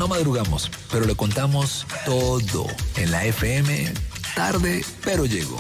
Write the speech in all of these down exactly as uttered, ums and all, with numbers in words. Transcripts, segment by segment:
No madrugamos, pero le contamos todo en la F M. Tarde, pero llego.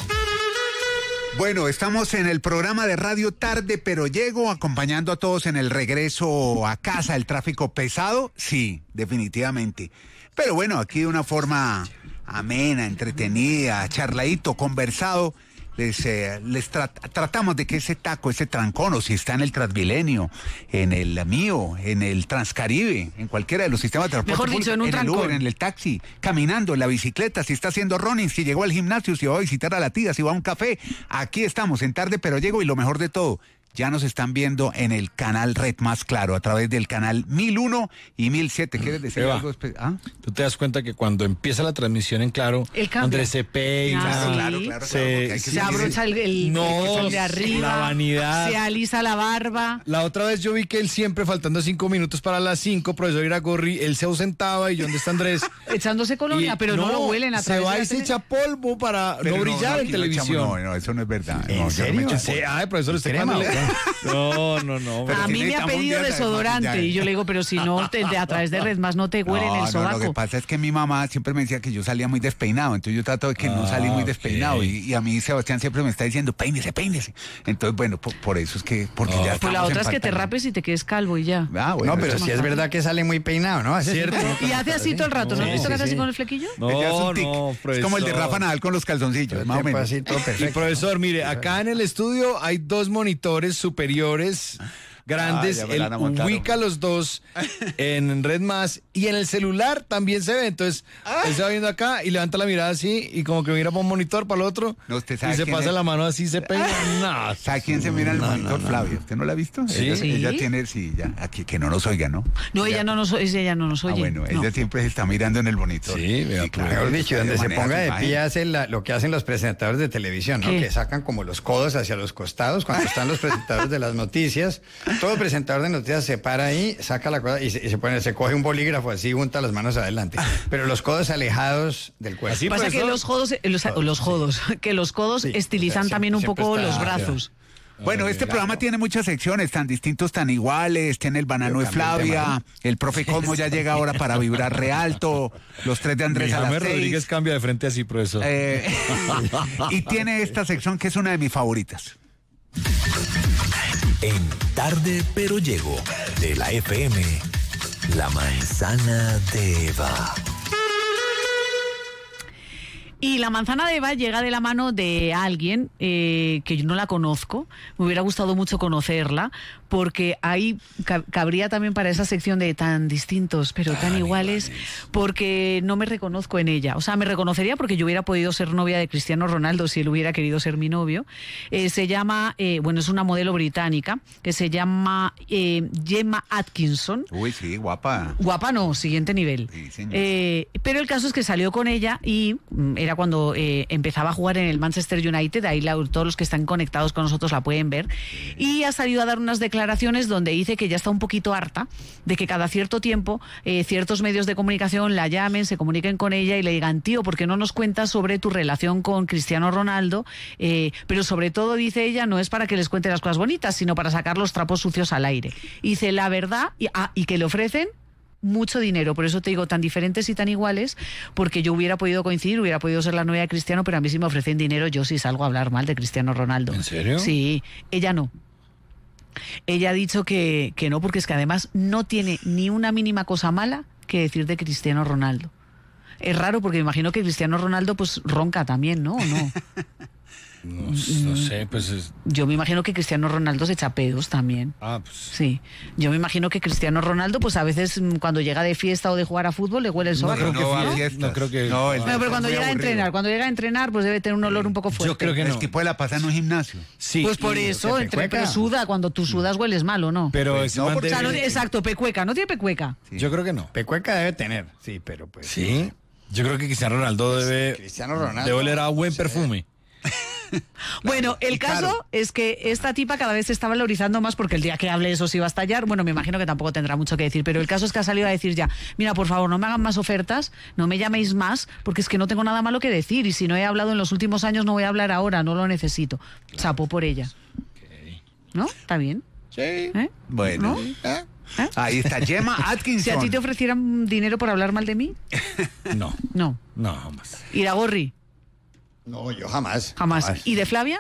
Bueno, estamos en el programa de radio Tarde, pero llego, acompañando a todos en el regreso a casa. ¿El tráfico pesado? Sí, definitivamente. Pero bueno, aquí de una forma amena, entretenida, charladito, conversado, les, eh, les tra- tratamos de que ese taco, ese trancón, o si está en el Transmilenio, en el mío, en el Transcaribe, en cualquiera de los sistemas de transporte Mejor dicho, público, en un en trancón. el Uber, en el taxi, caminando, en la bicicleta, si está haciendo running, si llegó al gimnasio, si va a visitar a la tía, si va a un café. Aquí estamos en Tarde, pero llego, y lo mejor de todo, ya nos están viendo en el canal Red Más Claro, a través del canal mil uno y mil siete. ¿Quieres decir Eva, algo? espe- ¿Ah? Tú te das cuenta que cuando empieza la transmisión en Claro, Él cambia. Andrés se peina, Ah, sí. Claro, claro, se- claro, porque hay que Se seguir- abrocha el, el, No, el de arriba, la vanidad. se alisa la barba. La otra vez yo vi que él siempre, faltando cinco minutos para las cinco, profesor Iragorri, él se ausentaba y yo, ¿dónde está Andrés? Echándose colonia, Y pero no, lo huelen a se través va de y la se tele. echa polvo para Pero no brillar en aquí no televisión. echamos- No, no, eso no es verdad. ¿En No, yo no me serio? echo Sí, polvo. ay, profesor, ¿usted ¿Crema cuándo o le- No, no, no. Pero A que mí me ha necesitamos un pedido día de desodorante maquillaje. y yo le digo, pero si no, te- de, a través de Red Más no te huelen No, el no, sobaco. lo que pasa es que mi mamá siempre me decía que yo salía muy despeinado, entonces yo trato de que no Ah, salí muy ok. despeinado, y, y a mí Sebastián siempre me está diciendo, peínese, peínese. Entonces, bueno, por, por eso es que, porque No. ya Pues la estamos otra en es que te pantalla. rapes y te quedes calvo y ya. Ah, bueno, No, pero eso sí es es verdad que sale muy peinado, ¿no? Hace ¿Cierto? cinco minutos, Y hace así todo el rato, ¿no? Sí, ¿Has visto sí, que hace así sí. con el flequillo? No, ya es un tic. no, Es como el de profesor. Rafa Nadal con los calzoncillos, más o Tiempo menos. así, todo Y perfecto. profesor, mire, acá en el estudio hay dos monitores superiores grandes, Ah, ya me él la montaron. ubica los dos en Red Más y en el celular también se ve, entonces él se va viendo acá y levanta la mirada así y como que mira para un monitor, para el otro, No, usted sabe y se quién pasa es. la mano así, se peina, no. ¿Sabe quién se mira en el No, monitor? no, no, Flavia. ¿Usted no la ha visto? Sí. Ella, Sí. ella tiene, sí, ya, aquí, que no nos oiga, ¿no? No, ella no nos, es- ella no nos oye. Ah, bueno, no. ella siempre se está mirando en el monitor. Sí, vea, pues. Mejor dicho, donde se maneja ponga su de imagen. pie hace la- lo que hacen los presentadores de televisión, ¿no? ¿Qué? Que sacan como los codos hacia los costados cuando están los presentadores de las noticias. Todo presentador de noticias se para ahí, saca la cosa y se, y se pone, se coge un bolígrafo así, junta las manos adelante. Pero los codos alejados del cuerpo. Así, Pasa que profesor. los codos, eh, los, los codos, que los codos Sí, estilizan o sea, también un siempre poco está- los ah, brazos. Bueno, este programa tiene muchas secciones, tan distintos, tan iguales. Tiene el banano de Yo cambié el Flavia, tema, el profe Cosmo ya llega ahora para vibrar re alto, los tres de Andrés a James las Rodríguez seis. cambia de frente así, profesor. Eh, y tiene esta sección que es una de mis favoritas. En Tarde, pero llego, de la F M, La Manzana de Eva. Y la manzana de Eva llega de la mano de alguien eh, que yo no la conozco. Me hubiera gustado mucho conocerla, porque ahí ca- cabría también para esa sección de tan distintos, pero tan iguales, porque no me reconozco en ella. O sea, me reconocería porque yo hubiera podido ser novia de Cristiano Ronaldo si él hubiera querido ser mi novio. Eh, se llama, eh, bueno, es una modelo británica que se llama eh, Gemma Atkinson. Uy, sí, guapa. Guapa no, siguiente nivel. Sí, señor. Eh, pero el caso es que salió con ella y mm, era cuando eh, empezaba a jugar en el Manchester United, ahí la- todos los que están conectados con nosotros la pueden ver, y ha salido a dar unas declaraciones donde dice que ya está un poquito harta de que cada cierto tiempo eh, ciertos medios de comunicación la llamen, se comuniquen con ella y le digan, tío, ¿por qué no nos cuentas sobre tu relación con Cristiano Ronaldo? Eh, pero sobre todo, dice ella, no es para que les cuente las cosas bonitas, sino para sacar los trapos sucios al aire. Y dice, la verdad, y, ah, y que le ofrecen mucho dinero, por eso te digo, tan diferentes y tan iguales, porque yo hubiera podido coincidir, hubiera podido ser la novia de Cristiano, pero a mí si me ofrecen dinero, yo sí salgo a hablar mal de Cristiano Ronaldo. ¿En serio? Sí, ella no. Ella ha dicho que, que no, porque es que además no tiene ni una mínima cosa mala que decir de Cristiano Ronaldo. Es raro porque me imagino que Cristiano Ronaldo pues ronca también, ¿no? ¿O no? No, no sé, pues es... Yo me imagino que Cristiano Ronaldo se echa pedos también. Ah, pues... Sí, yo me imagino que Cristiano Ronaldo, pues a veces mm, cuando llega de fiesta o de jugar a fútbol le huele el No sobaco. creo que No va a fie- fiestas. no creo que- No, el Bueno, tipo pero cuando es muy llega a aburrido. entrenar, cuando llega a entrenar, pues debe tener un olor un poco fuerte. Yo creo que El no. tipo de la pasa en un gimnasio. Sí. Pues por y- eso, que entre pecueca. pero suda, cuando tú sudas hueles mal, ¿o no? Pero Pues ese no, man porque- o sea, no debe- tiene- exacto, pecueca, no tiene pecueca. Sí. Yo creo que no. Pecueca debe tener, sí, pero pues... Sí. Yo creo que Cristiano Ronaldo debe... Cristiano Ronaldo. Debe oler a buen perfume. Bueno, el y caso caro. es que esta tipa cada vez se está valorizando más porque el día que hable eso se iba a estallar. Bueno, me imagino que tampoco tendrá mucho que decir, pero el caso es que ha salido a decir ya, mira, por favor, no me hagan más ofertas, no me llaméis más, porque es que no tengo nada malo que decir y si no he hablado en los últimos años no voy a hablar ahora, no lo necesito. Chapo por ella. ¿No? ¿Está bien? Sí. ¿Eh? Bueno. ¿No? ¿Eh? ¿Eh? Ahí está, Gemma Atkinson. Si a ti te ofrecieran dinero por hablar mal de mí, No, no. no, jamás. Iragorri, No, yo jamás. jamás. ¿Y de Flavia?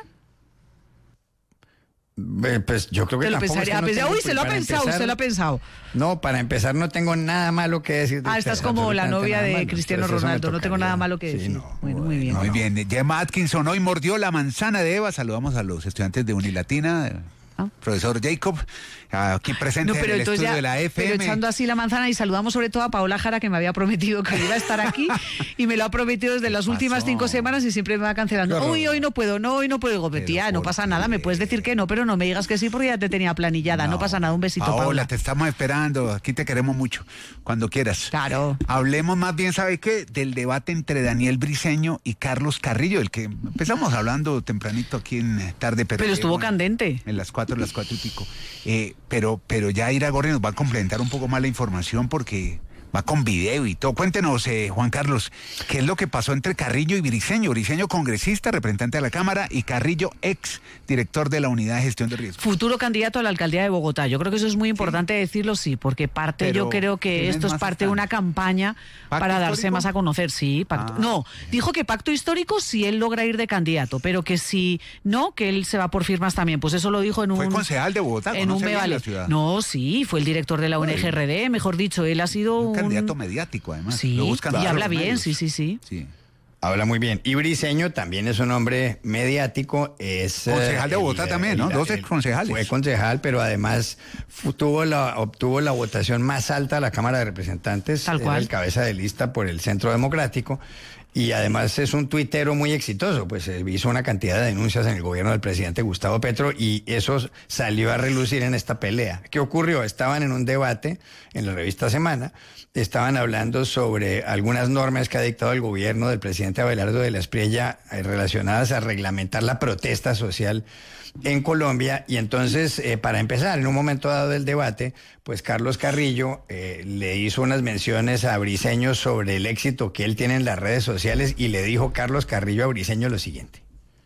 Eh, Pues yo creo que Te lo tampoco, es pensaría. que no Pensé- tengo- Uy, se lo ha para pensado, empezar- se lo ha pensado. No, para empezar no tengo nada malo que decir de Ah, usted, estás como la absolutamente novia nada de malo. Cristiano Entonces, eso me Ronaldo, no tengo tocaría. nada malo que Sí, decir. no, Bueno, muy bien. Muy no. bien, Gemma Atkinson hoy mordió la manzana de Eva. Saludamos a los estudiantes de Unilatina. Ah. Profesor Jacob, aquí presente No, pero en el entonces estudio ya, de la F M. pero echando así la manzana, y saludamos sobre todo a Paola Jara, que me había prometido que iba a estar aquí y me lo ha prometido desde las ¿Qué últimas pasó? cinco semanas y siempre me va cancelando. Qué horror. Uy, hoy no puedo, no, hoy no puedo. Digo, Pero tía, no ¿por pasa nada, qué? me puedes decir que no, pero no me digas que sí porque ya te tenía planillada. No, pasa nada, un besito, Paola, Paola. te estamos esperando. Aquí te queremos mucho. Cuando quieras. Claro. Hablemos más bien, ¿sabe qué? Del debate entre Daniel Briceño y Carlos Carrillo, el que empezamos hablando tempranito aquí en Tarde Pero, Pero estuvo Llego, en- candente. En las cuatro, las cuatro y pico. Eh, pero, pero ya Iragorri nos va a complementar un poco más la información porque va con video y todo. Cuéntenos, eh, Juan Carlos, ¿qué es lo que pasó entre Carrillo y Briceño? Briceño, congresista, representante de la Cámara, y Carrillo, ex director de la Unidad de Gestión de Riesgos. Futuro candidato a la alcaldía de Bogotá. Yo creo que eso es muy importante decirlo, sí, porque parte, Pero, yo creo que ¿quiénes esto es más parte de están? una campaña ¿Pacto para darse histórico? más a conocer. Sí, pacto. Ah, no, dijo que pacto histórico si él logra ir de candidato, pero que si no, que él se va por firmas también. Pues eso lo dijo en un. Fue concejal de Bogotá, en un conoce me bien vale. la ciudad. No, sí, fue el director de la U N G R D, mejor dicho, él ha sido Un un. candidato mediático, además. Sí, Lo buscan y todos habla los bien, medios. sí, sí, sí. Sí. Habla muy bien. Y Briceño también es un hombre mediático. Es, Concejal de eh, Bogotá el- también, ¿no? el- Dos el- exconcejales. Fue concejal, pero además fu- tuvo la, obtuvo la votación más alta de la Cámara de Representantes. Tal Era cual. el cabeza de lista por el Centro Democrático. Y además es un tuitero muy exitoso, pues eh, hizo una cantidad de denuncias en el gobierno del presidente Gustavo Petro y eso salió a relucir en esta pelea. ¿Qué ocurrió? Estaban en un debate en la revista Semana, estaban hablando sobre algunas normas que ha dictado el gobierno del presidente Abelardo de la Espriella eh, relacionadas a reglamentar la protesta social en Colombia. Y entonces, eh, para empezar, en un momento dado del debate, pues Carlos Carrillo eh, le hizo unas menciones a Briceño sobre el éxito que él tiene en las redes sociales y le dijo Carlos Carrillo a Briceño lo siguiente.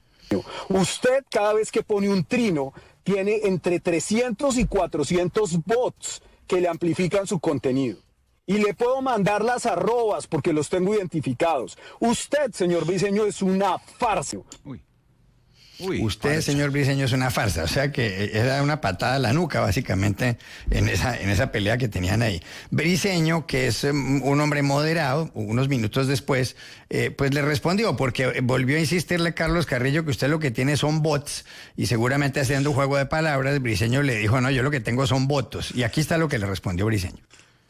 Usted cada vez que pone un trino tiene entre trescientos y cuatrocientos bots que le amplifican su contenido. Y le puedo mandar las arrobas porque los tengo identificados. Usted, señor Briceño, es una farsa. Uy. Uy, Usted, padre. señor Briceño, es una farsa. O sea que era una patada a la nuca, básicamente, en esa, en esa pelea que tenían ahí. Briceño, que es um, un hombre moderado, unos minutos después, eh, pues le respondió, porque volvió a insistirle Carlos Carrillo que usted lo que tiene son bots, y seguramente haciendo un juego de palabras, Briceño le dijo, no, yo lo que tengo son votos. Y aquí está lo que le respondió Briceño.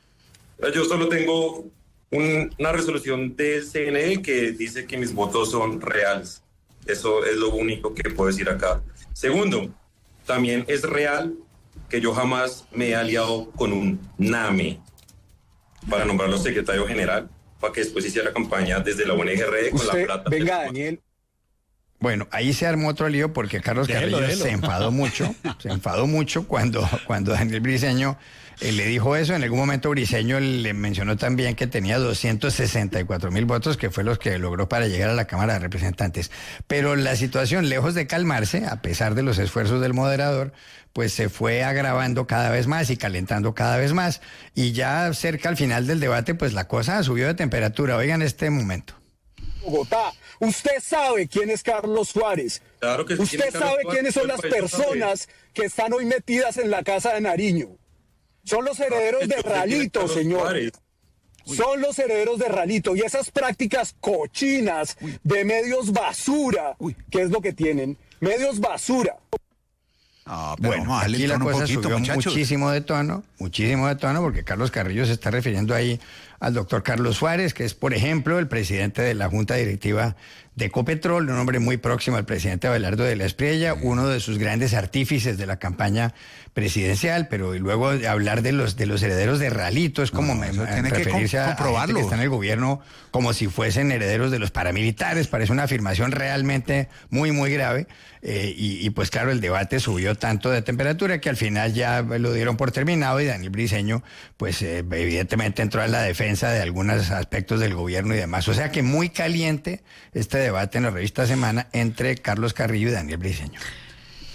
Yo solo tengo un- una resolución del C N E que dice que mis votos son reales. Eso es lo único que puedo decir acá. Segundo, también es real que yo jamás me he aliado con un NAME para nombrarlo secretario general, para que después hiciera campaña desde la U N G R D con la Usted, plata. venga, Daniel. Bueno, ahí se armó otro lío porque Carlos Déjelo, Carrillo déjelo. se enfadó mucho, se enfadó mucho cuando, cuando Daniel Briceño eh, le dijo eso. En algún momento Briceño le mencionó también que tenía doscientos sesenta y cuatro mil votos, que fue los que logró para llegar a la Cámara de Representantes. Pero la situación, lejos de calmarse, a pesar de los esfuerzos del moderador, pues se fue agravando cada vez más y calentando cada vez más. Y ya cerca al final del debate, pues la cosa subió de temperatura. Oigan este momento. Bogotá. Usted sabe quién es Carlos Suárez. Claro que sí, ¿quién Usted es Carlos sabe Suárez? quiénes son El las país lo sabe. personas que están hoy metidas en la casa de Nariño. Son los herederos de ¿Quién es Ralito, Carlos señor. Suárez? Son los herederos de Ralito. Y esas prácticas cochinas de medios basura, Uy. ¿qué es lo que tienen? Medios basura. Ah, pero Bueno, vamos a darle aquí el la tono un cosa poquito, subió muchachos. muchísimo de tono, muchísimo de tono, porque Carlos Carrillo se está refiriendo ahí al doctor Carlos Suárez, que es, por ejemplo, el presidente de la Junta Directiva de Ecopetrol, un hombre muy próximo al presidente Abelardo de la Espriella, uno de sus grandes artífices de la campaña presidencial, pero y luego de hablar de los de los herederos de Ralito es como No, me- eso me- tiene que referirse com- a, a gente comprobarlo. que está en el gobierno como si fuesen herederos de los paramilitares. Parece una afirmación realmente muy, muy grave. Eh, y, y pues claro, el debate subió tanto de temperatura que al final ya lo dieron por terminado y Daniel Briceño, pues eh, evidentemente entró a la defensa de algunos aspectos del gobierno y demás. O sea que muy caliente este debate en la revista Semana entre Carlos Carrillo y Daniel Briceño.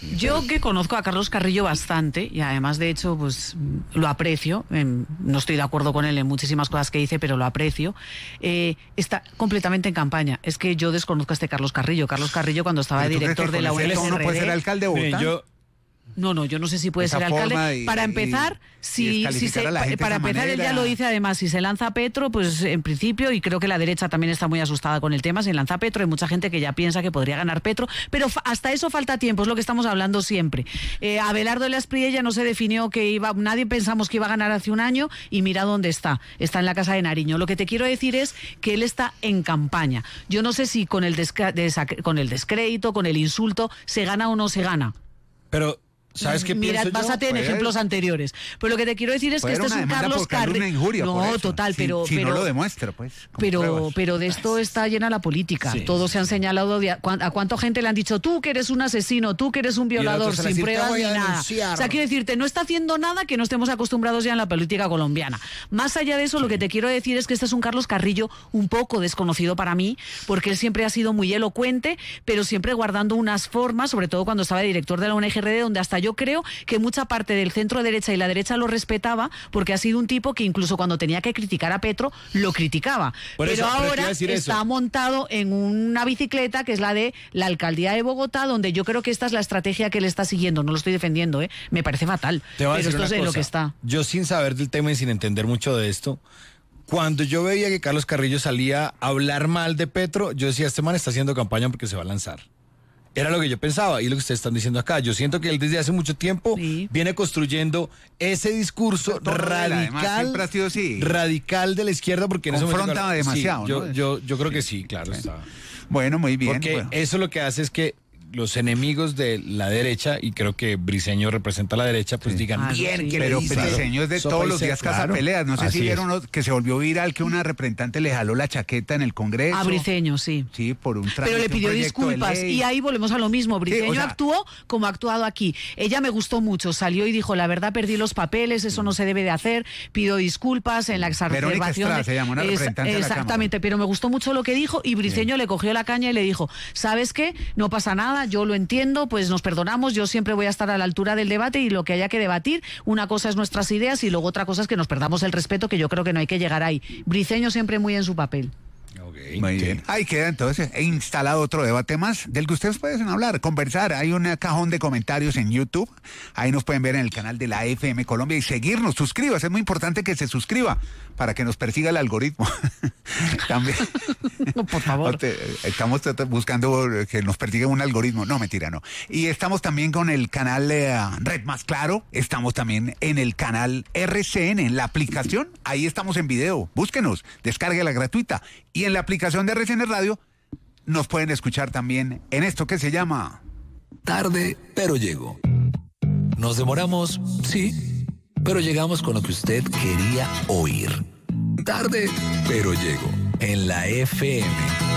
Yo que conozco a Carlos Carrillo bastante y además de hecho pues lo aprecio, eh, no estoy de acuerdo con él en muchísimas cosas que dice, pero lo aprecio, eh, está completamente en campaña. Es que yo desconozco a este Carlos Carrillo. Carlos Carrillo cuando estaba ¿Pero tú director crees que de la con U ese N H R D... tono puede ser alcalde de Bogotá? Yo, No, no, yo no sé si puede Esa ser forma alcalde. y- Para y- empezar, y si, si descalificar se, a la gente de para esa empezar, él ya manera. lo dice además, si se lanza Petro, pues en principio, y creo que la derecha también está muy asustada con el tema, si lanza Petro, hay mucha gente que ya piensa que podría ganar Petro, pero fa- hasta eso falta tiempo, es lo que estamos hablando siempre. Eh, Abelardo de la Espriella no se definió que iba, nadie pensamos que iba a ganar hace un año, y mira dónde está, está en la Casa de Nariño. Lo que te quiero decir es que él está en campaña. Yo no sé si con el, desca- desac- con el descrédito, con el insulto, se gana o no se gana. pero, ¿sabes qué Mira, pienso yo? básate en Pues, ejemplos anteriores. Pero lo que te quiero decir es que Puede este es haber un una demanda Carlos por calumnia e Carrillo. injuria por No, eso. total, Si- pero si pero, no lo demuestra, pues. con pero, pruebas. pero de esto está llena la política. Sí, Todos sí, se han señalado de a, cuán- a cuánta gente le han dicho tú que eres un asesino, tú que eres un el otro violador, sale a sin decir, "Te pruebas voy ni a nada". denunciar. O sea, quiero decirte, no está haciendo nada que no estemos acostumbrados ya en la política colombiana. Más allá de eso, lo que te quiero decir es que este es un Carlos Carrillo un poco desconocido para mí, porque él siempre ha sido muy elocuente, pero siempre guardando unas formas, sobre todo cuando estaba director de la U N H R D, donde hasta yo creo que mucha parte del centro derecha y la derecha lo respetaba, porque ha sido un tipo que incluso cuando tenía que criticar a Petro, lo criticaba. Por pero eso, pero te iba ahora a decir está eso. montado en una bicicleta que es la de la alcaldía de Bogotá, donde yo creo que esta es la estrategia que él está siguiendo. No lo estoy defendiendo, ¿eh? Me parece fatal. Te voy a pero decir esto una es en lo cosa. que está. Yo sin saber del tema y sin entender mucho de esto, cuando yo veía que Carlos Carrillo salía a hablar mal de Petro, yo decía, este man está haciendo campaña porque se va a lanzar. Era lo que yo pensaba y lo que ustedes están diciendo acá. Yo siento que él desde hace mucho tiempo Sí. viene construyendo ese discurso El tono de él, además, radical, siempre ha sido así. radical de la izquierda porque en ese momento- Confronta Sí, demasiado, yo, ¿no? yo, yo creo que sí, claro está. Bueno, muy bien. Porque bueno. eso lo que hace es que los enemigos de la derecha, y creo que Briceño representa a la derecha, pues digan, Ah, bien, sí. que le Pero dice. Briceño es de Sopa todos y los seco, días casa claro. peleas. No sé Así si es. vieron uno que se volvió viral que una representante le jaló la chaqueta en el Congreso. A Briceño, sí. Sí, por un trámite, Pero le un pidió proyecto de disculpas ley. y ahí volvemos a lo mismo. Briceño o sea- actuó como ha actuado aquí. Ella me gustó mucho, salió y dijo, la verdad perdí los papeles, eso no se debe de hacer, pido disculpas en la exacerbación. Verónica Estrada de- se llama, una Es- representante de la Exactamente, pero me gustó mucho lo que dijo y Briceño le cogió la caña y le dijo, ¿sabes qué? No pasa nada, yo lo entiendo, pues nos perdonamos, yo siempre voy a estar a la altura del debate y lo que haya que debatir, una cosa es nuestras ideas y luego otra cosa es que nos perdamos el respeto, que yo creo que no hay que llegar ahí. Briceño siempre muy en su papel. Ok, Muy ok. bien. Ahí queda entonces. He instalado otro debate más del que ustedes pueden hablar, conversar. Hay un cajón de comentarios en YouTube. Ahí nos pueden ver en el canal de la F M Colombia y seguirnos. Suscríbase. Es muy importante que se suscriba para que nos persiga el algoritmo. También. Por favor. Te- Estamos trat- buscando que nos persiga un algoritmo. No, mentira, no. Y estamos también con el canal eh, Red Más Claro. Estamos también en el canal R C N, en la aplicación. Ahí estamos en video. Búsquenos, descárguela gratuita. Y en la aplicación de R C N Radio nos pueden escuchar también en esto que se llama... Tarde, pero llego. Nos demoramos, sí, pero llegamos con lo que usted quería oír. Tarde, pero llego. En la F M.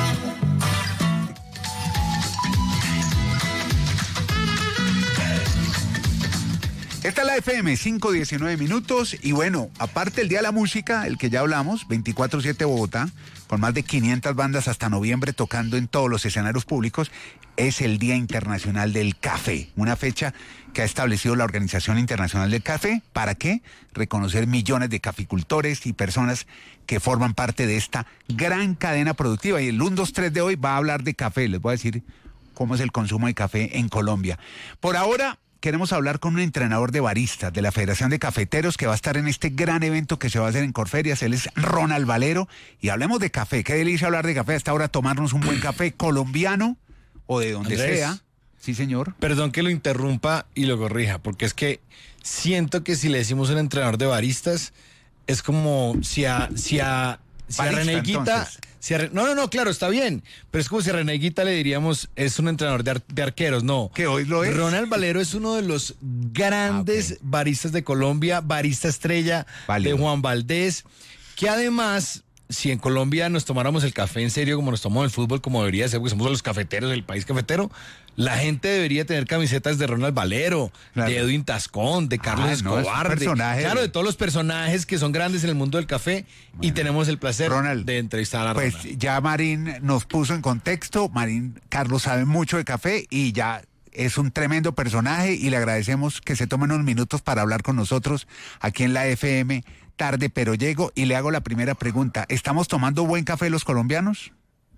Esta es la F M, cinco diecinueve minutos. Y bueno, aparte el Día de la Música, el que ya hablamos, veinticuatro siete Bogotá, con más de quinientas bandas hasta noviembre tocando en todos los escenarios públicos, es el Día Internacional del Café. Una fecha que ha establecido la Organización Internacional del Café. ¿Para qué? Reconocer millones de caficultores y personas que forman parte de esta gran cadena productiva. Y el uno, dos, tres de hoy va a hablar de café. Les voy a decir cómo es el consumo de café en Colombia. Por ahora... queremos hablar con un entrenador de baristas de la Federación de Cafeteros que va a estar en este gran evento que se va a hacer en Corferias. Él es Ronald Valero y hablemos de café. Qué delicia hablar de café. Hasta ahora tomarnos un buen café colombiano o de donde Andrés. sea. Sí, señor. Perdón que lo interrumpa y lo corrija, porque es que siento que si le decimos un entrenador de baristas, es como si a, si a, si a Barista, René Guita... entonces. si a Re- no, no, no, claro, está bien, pero es como si a René Guita le diríamos, es un entrenador de, ar- de arqueros, no. Que hoy lo es. Ronald Valero es uno de los grandes Ah, ok. baristas de Colombia, barista estrella Válido. de Juan Valdés, que además... Si en Colombia nos tomáramos el café en serio como nos tomamos el fútbol, como debería ser, porque somos los cafeteros del país cafetero, la gente debería tener camisetas de Ronald Valero, Claro. de Edwin Tascón, de Carlos Ah, no, es un Escobar, de, personaje. claro, de todos los personajes que son grandes en el mundo del café y tenemos el placer Ronald, de entrevistar a Pues Ronald. ya Marín nos puso en contexto. Marín, Carlos sabe mucho de café y ya es un tremendo personaje y le agradecemos que se tome unos minutos para hablar con nosotros aquí en la F M Tarde Pero Llego, y le hago la primera pregunta. ¿Estamos tomando buen café los colombianos?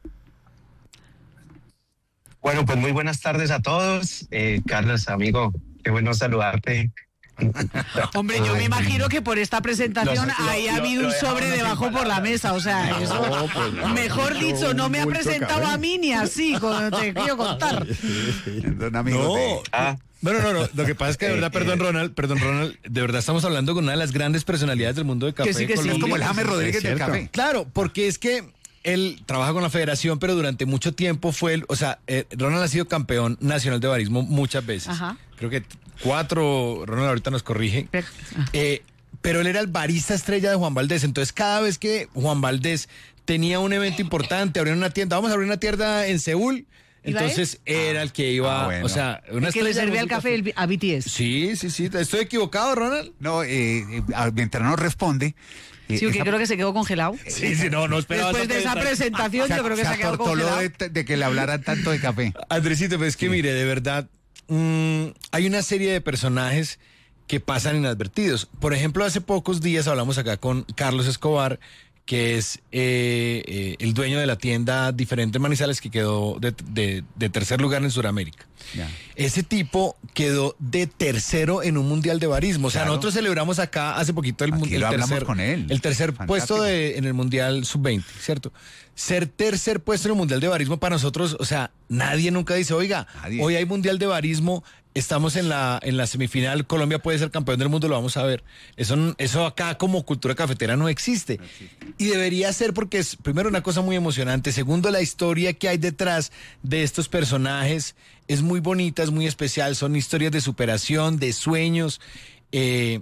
Bueno, pues muy buenas tardes a todos. Eh, Carlos, amigo, qué bueno saludarte. Hombre, yo me imagino que por esta presentación Lo- lo- ahí ha lo- habido lo un dejamos sobre sin debajo por la palabras. mesa, o sea, eso, No, pues no, mejor no, dicho, no me ha bulto de presentado café. a mí ni así, como te quiero contar. Don amigo No. de- Ah, Bueno, no, no. Lo que pasa es que de verdad, Eh, perdón, eh. Ronald, perdón, Ronald, de verdad estamos hablando con una de las grandes personalidades del mundo de café. Que sí, que sí. Colombia. es como el James Rodríguez Es del cierto. café. Claro, porque es que él trabaja con la federación, pero durante mucho tiempo fue, el, o sea, eh, Ronald ha sido campeón nacional de barismo muchas veces. Ajá. Creo que cuatro, Ronald ahorita nos corrige. Pero- ah. Eh, pero él era el barista estrella de Juan Valdés. Entonces, cada vez que Juan Valdés tenía un evento importante, abrir una tienda, vamos a abrir una tienda en Seúl. ¿Iba Entonces era el que iba, Ah, bueno. o sea, una El que le estrella de servía el música café el- a B T S. Sí, sí, sí. ¿Estoy equivocado, Ronald? No, eh, eh, ah, mientras no responde. eh, Sí, porque esa- creo que se quedó congelado. Sí, sí, no, no esperaba. Después de esa presentación, yo creo que se ha quedado atortoló congelado. de, de que le hablaran tanto de café. Andresito, pues es que mire, de verdad, mm, hay una serie de personajes que pasan inadvertidos. Por ejemplo, hace pocos días hablamos acá con Carlos Escobar, que es eh, eh, el dueño de la tienda Diferente Manizales, que quedó de, de- de tercer lugar en Sudamérica. Ya. Ese tipo quedó de tercero en un mundial de barismo. O sea, Claro. nosotros celebramos acá hace poquito el, Aquí mun- el lo hablamos tercer, con él. el tercer Fantástico. puesto de, en el mundial sub veinte, ¿cierto? Ser tercer puesto en el mundial de barismo para nosotros, o sea, nadie nunca dice, oiga, Nadie. hoy hay mundial de barismo, estamos en la, en la semifinal, Colombia puede ser campeón del mundo, lo vamos a ver. Eso, eso acá como cultura cafetera no existe. Y debería ser porque es, primero, una cosa muy emocionante, segundo, la historia que hay detrás de estos personajes es muy bonita, es muy especial, son historias de superación, de sueños, eh,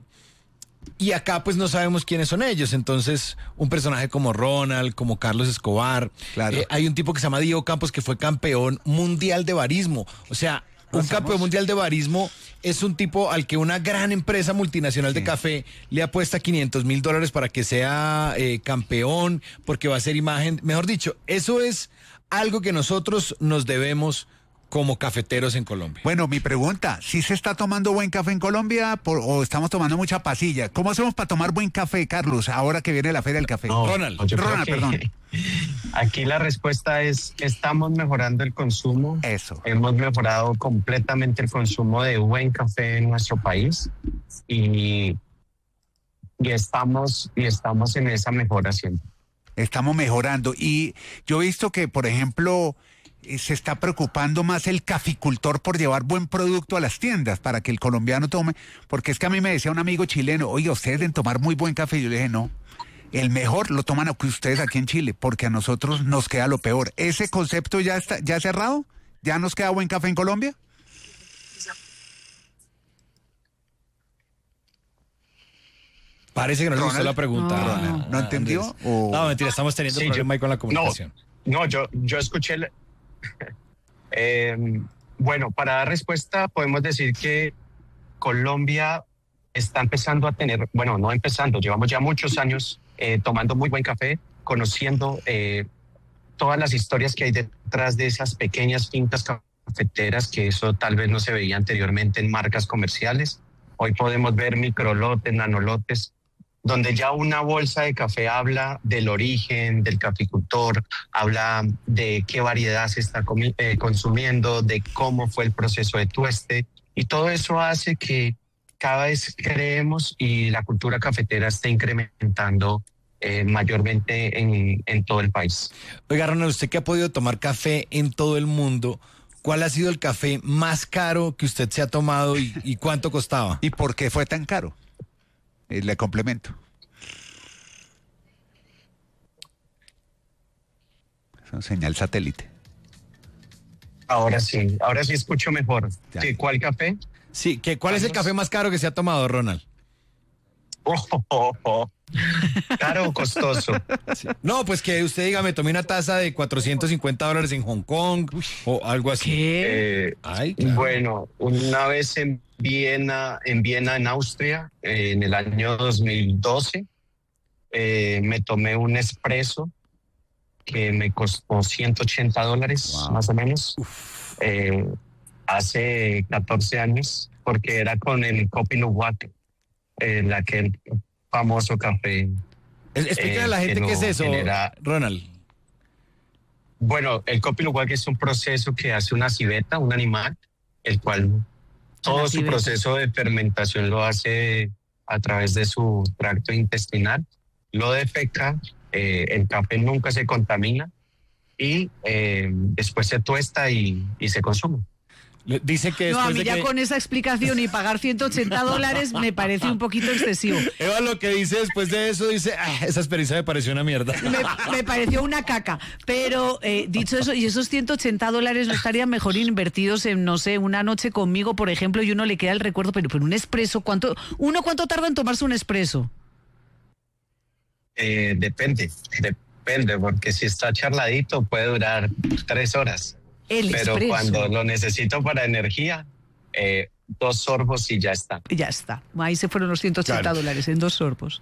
y acá pues no sabemos quiénes son ellos. Entonces, un personaje como Ronald, como Carlos Escobar. Claro. Eh, hay un tipo que se llama Diego Campos que fue campeón mundial de barismo. O sea, un Pasamos. campeón mundial de barismo es un tipo al que una gran empresa multinacional de Sí. café le apuesta quinientos mil dólares para que sea eh, campeón, porque va a ser imagen. Mejor dicho, eso es algo que nosotros nos debemos como cafeteros en Colombia. Bueno, mi pregunta, ¿sí se está tomando buen café en Colombia por- o estamos tomando mucha pasilla? ¿Cómo hacemos para tomar buen café, Carlos, ahora que viene la Feria del Café? no, Ronald, yo creo Ronald, que perdón. Aquí la respuesta es que estamos mejorando el consumo. Eso. Hemos mejorado completamente el consumo de buen café en nuestro país y, y estamos y estamos en esa mejora siempre. Estamos mejorando. Y yo he visto que, por ejemplo, eh, se está preocupando más el caficultor por llevar buen producto a las tiendas para que el colombiano tome. Porque es que a mí me decía un amigo chileno, oye, ustedes deben tomar muy buen café. Y yo le dije, no, el mejor lo toman aquí ustedes aquí en Chile, porque a nosotros nos queda lo peor. ¿Ese concepto ya está ya cerrado? ¿Ya nos queda buen café en Colombia? Parece que no le gustó Ronald. la pregunta. No. Ronald. ¿No entendió? Andrés. O- No, mentira, estamos teniendo Sí, problema yo- ahí con la No, comunicación. no, yo, yo escuché. el- Eh, bueno, para dar respuesta, podemos decir que Colombia está empezando a tener, bueno, no empezando, llevamos ya muchos años eh, tomando muy buen café, conociendo eh, todas las historias que hay detrás de esas pequeñas fincas cafeteras, que eso tal vez no se veía anteriormente en marcas comerciales. Hoy podemos ver microlotes, nanolotes, donde ya una bolsa de café habla del origen del caficultor, habla de qué variedad se está comi- eh, consumiendo, de cómo fue el proceso de tueste, y todo eso hace que cada vez creemos y la cultura cafetera esté incrementando eh, mayormente en, en todo el país. Oiga, Ronald, usted que ha podido tomar café en todo el mundo, ¿cuál ha sido el café más caro que usted se ha tomado y, y cuánto costaba? ¿Y por qué fue tan caro? Eh, le complemento. Es una señal satélite. Ahora sí, ahora sí escucho mejor. Ya. ¿Qué, ¿Cuál café? Sí, ¿qué, ¿cuál es el café más caro que se ha tomado, Ronald? Oh, oh, oh, oh. ¿Caro o costoso? No, pues que usted diga, me tomé una taza de cuatrocientos cincuenta dólares en Hong Kong o algo así. ¿Qué? Eh, Ay, claro. Bueno, una vez en Viena, en Viena, en Austria, eh, en el año dos mil doce, eh, me tomé un espresso que me costó ciento ochenta dólares, Wow. más o menos. Eh, hace catorce años, porque era con el Kopi Luwak, el aquel famoso café. Es- Explícale eh, a la gente que qué es no eso, genera- Ronald. Bueno, el Kopi Luwak es un proceso que hace una civeta, un animal, el cual todo su civeta. proceso de fermentación lo hace a través de su tracto intestinal, lo defeca, eh, el café nunca se contamina y eh, después se tuesta y, y se consume. Le- Dice que No, a después mí de ya que... con esa explicación y pagar ciento ochenta dólares me parece un poquito excesivo. Eva lo que dice después de eso, dice, "Ah, esa experiencia me pareció una mierda". Me, me pareció una caca. Pero eh, dicho eso, y esos ciento ochenta dólares no estarían mejor invertidos en, no sé, una noche conmigo, por ejemplo, y uno le queda el recuerdo, pero, pero un expreso, ¿cuánto, uno cuánto tarda en tomarse un expreso? Eh, depende, depende, porque si está charladito puede durar tres horas. El Pero expreso. cuando lo necesito para energía, eh, dos sorbos y ya está. Ya está. Ahí se fueron los ciento ochenta Claro. dólares en dos sorbos.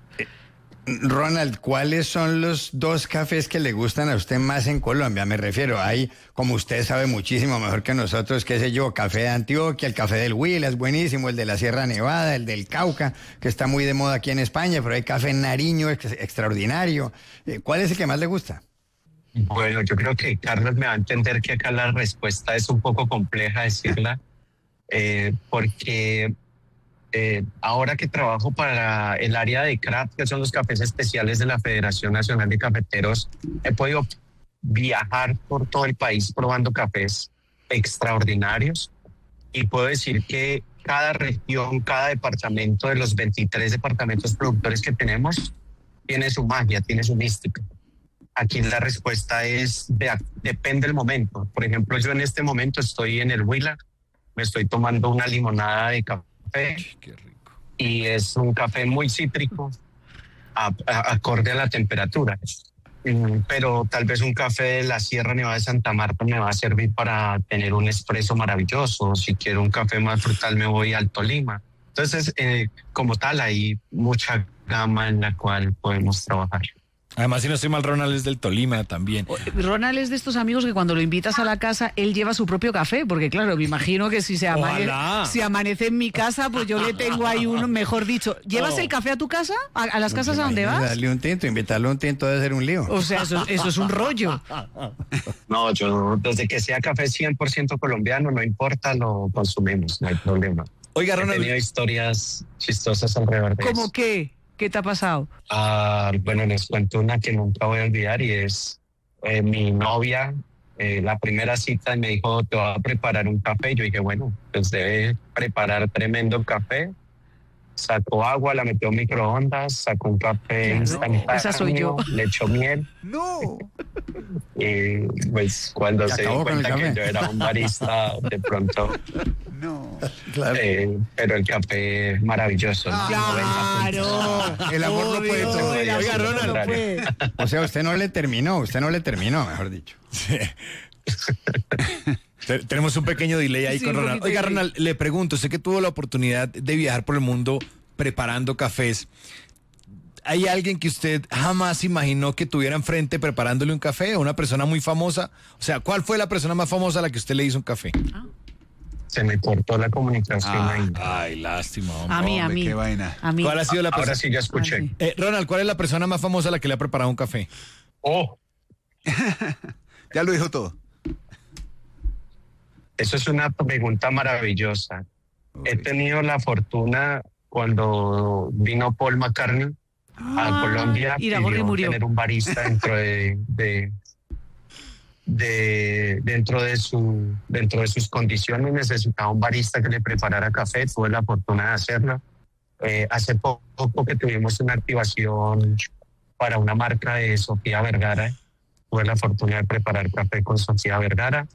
Ronald, ¿cuáles son los dos cafés que le gustan a usted más en Colombia? Me refiero, hay, como usted sabe muchísimo mejor que nosotros, qué sé yo, café de Antioquia, el café del Huila es buenísimo, el de la Sierra Nevada, el del Cauca, que está muy de moda aquí en España, pero hay café en Nariño ex- extraordinario. Eh, ¿Cuál es el que más le gusta? Bueno, yo creo que Carlos me va a entender que acá la respuesta es un poco compleja decirla, eh, porque eh, ahora que trabajo para el área de craft, que son los cafés especiales de la Federación Nacional de Cafeteros, he podido viajar por todo el país probando cafés extraordinarios y puedo decir que cada región, cada departamento de los veintitrés departamentos productores que tenemos tiene su magia, tiene su mística. Aquí la respuesta es, de, depende del momento. Por ejemplo, yo en este momento estoy en el Huila, me estoy tomando una limonada de café Qué rico. y es un café muy cítrico, a- a- acorde a la temperatura. Mm, Pero tal vez un café de la Sierra Nevada de Santa Marta me va a servir para tener un espresso maravilloso. Si quiero un café más frutal me voy al Tolima. Entonces, eh, como tal, hay mucha gama en la cual podemos trabajar. Además, si no estoy mal, Ronald es del Tolima también. Ronald es de estos amigos que cuando lo invitas a la casa, él lleva su propio café, porque claro, me imagino que si se amane- Ojalá. si amanece en mi casa, pues yo le tengo ahí uno, mejor dicho. ¿Llevas Oh. el café a tu casa? ¿A, a las casas a donde vas? Darle un tinto, invitarle un tinto debe ser un lío. O sea, eso, eso es un rollo. No, yo desde que sea café cien por ciento colombiano, no importa, lo consumimos, no hay problema. Oiga, He tenido Ronald, historias chistosas alrededor de ¿Cómo eso. qué? ¿Qué te ha pasado? Ah, bueno, les cuento una que nunca voy a olvidar y es eh, mi novia, eh, la primera cita me dijo, te voy a preparar un café. Y yo dije, bueno, pues debe preparar tremendo café. Sacó agua, la metió en microondas, sacó un café Claro, instantáneo, esa soy yo. le echó miel. No. Y pues cuando Y se dio acabó con el cuenta que café. yo era un barista, de pronto, No. Claro. eh, pero el café maravilloso. ¿no? Claro. El amor no puede Obvio, todo. el amor Oiga, no Ronald. puede. O sea, usted no le terminó, usted no le terminó, mejor dicho. te- tenemos un pequeño delay ahí Sí, con un Ronald. poquito Oiga, delay. Ronald, le pregunto, usted que tuvo la oportunidad de viajar por el mundo preparando cafés, ¿hay alguien que usted jamás imaginó que tuviera enfrente preparándole un café? ¿Una persona muy famosa? O sea, ¿cuál fue la persona más famosa a la que usted le hizo un café? Se me cortó la comunicación Ah. ahí. Ay, lástima, hombre. A mí, a Hombre, mí. qué vaina. A mí. ¿Cuál ha sido la Ahora persona? sí ya escuché. Ah, sí. Eh, Ronald, ¿cuál es la persona más famosa a la que le ha preparado un café? Oh, Ya lo dijo todo. eso es una pregunta maravillosa. He tenido la fortuna cuando vino Paul McCartney a Ah, Colombia Iragorri pidió murió. tener un barista dentro de, de, de- dentro de su dentro de sus condiciones. Necesitaba un barista que le preparara café. Tuve la fortuna de hacerlo. Eh, hace poco que tuvimos una activación para una marca de Sofía Vergara. Tuve la fortuna de preparar café con Sofía Vergara,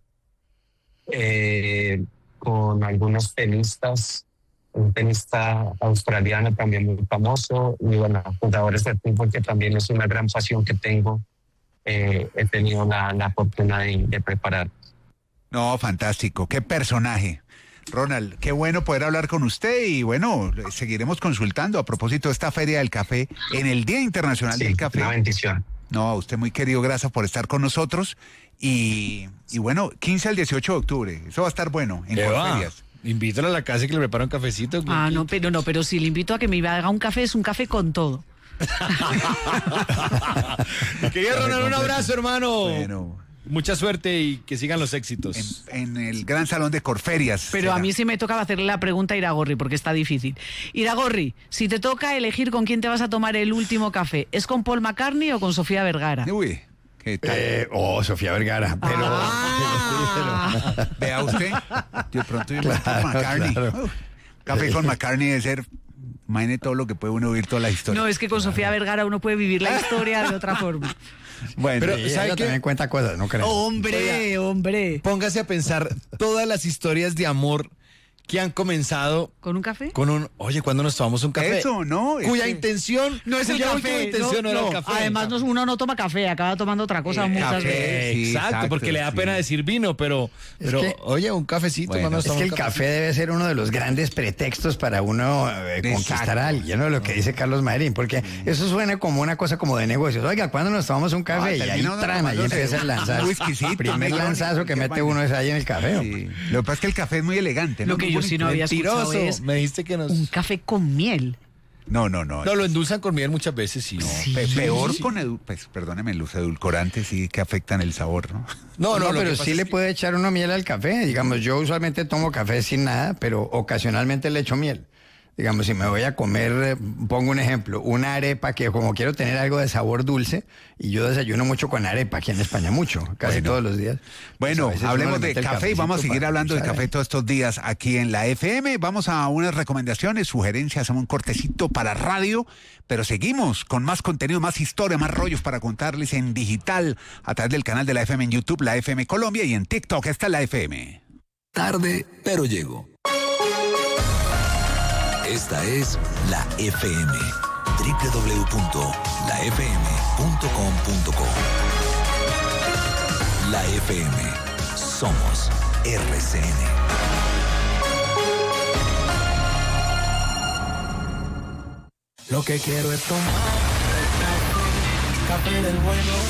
eh, con algunos tenistas, un tenista australiano también muy famoso, y bueno, jugadores de fútbol, que también es una gran pasión que tengo. Eh, he tenido la, la fortuna de, de preparar. No, fantástico. Qué personaje. Ronald, qué bueno poder hablar con usted y bueno, seguiremos consultando a propósito de esta Feria del Café en el Día Internacional Sí, del Café. una bendición. No, a usted muy querido, gracias por estar con nosotros. Y, y bueno, quince al dieciocho de octubre, eso va a estar bueno en Corferias. Invítalo a la casa y que le prepare un cafecito. Ah, no, pero no, pero si le invito a que me haga un café, es un café con todo. Quería Ronald, un abrazo, hermano. Bueno. Mucha suerte y que sigan los éxitos. En, en el gran salón de Corferias. Pero será. a mí sí me toca hacerle la pregunta a Iragorri, porque está difícil. Iragorri, si te toca elegir con quién te vas a tomar el último café, ¿es con Paul McCartney o con Sofía Vergara? Uy, ¿qué tal? Eh, oh, Sofía Vergara, pero... Ah. Vea usted, de pronto yo Claro, con McCartney. claro. Uf, café con McCartney debe ser... Imagine todo lo que puede uno oír toda la historia. No, es que con Sofía Vergara uno puede vivir la historia de otra forma. Bueno, Pero, Sí, ¿sabe ella qué? también cuenta cosas, no creo. Hombre, hombre. Póngase a pensar todas las historias de amor que han comenzado ¿Con un café? con un, oye, ¿cuándo nos tomamos un café? Eso, ¿no? Cuya Es que- intención No es el cuya última café. intención no, no, era no. el café. Además, no- uno no toma café, acaba tomando otra cosa Eh, muchas café. veces. Sí, exacto, exacto, porque le da sí. pena decir vino, pero, pero que- oye, un cafecito. Bueno, ¿cuándo nos Es que el tomamos un café debe ser uno de los grandes pretextos para uno eh, Exacto. conquistar a alguien, ¿no? Lo que dice Carlos Marín, porque eso suena como una cosa como de negocios. Oiga, ¿cuándo nos tomamos un café? Ah, y ahí termina uno trama, y tomándose empieza a un lanzar. whiskycito, Primer Negroni, lanzazo que qué mete vaina. uno es ahí en el café. Sí. Lo que pasa es que el café es muy elegante, ¿no? Lo que Muy yo sí no bonito. había escuchado Mentiroso. es Me dijiste que nos... un café con miel. No, no, no. No, lo endulzan con miel muchas veces, sí. Sí. Pe- peor sí. con edu- pues perdóneme, los edulcorantes sí que afectan el sabor, ¿no? No, no, No, lo pero que pasa sí es le que- puede echar uno miel al café. Digamos, yo usualmente tomo café sin nada, pero ocasionalmente le echo miel. Digamos, si me voy a comer, eh, pongo un ejemplo, una arepa que como quiero tener algo de sabor dulce, y yo desayuno mucho con arepa, aquí en España mucho, casi Bueno. todos los días. Bueno, Pues a veces uno hablemos le de mete el café y vamos a cafecito seguir para hablando de usar café ahí. todos estos días aquí en la F M. Vamos a unas recomendaciones, sugerencias, hacemos un cortecito para radio, pero seguimos con más contenido, más historia, más rollos para contarles en digital a través del canal de la F M en YouTube, la F M Colombia, y en TikTok está la F M. Tarde, pero llego. Esta es la F M. doble u doble u doble u punto la f m punto com punto co. La F M. Somos R C N. Lo que quiero es tomar café, café del bueno.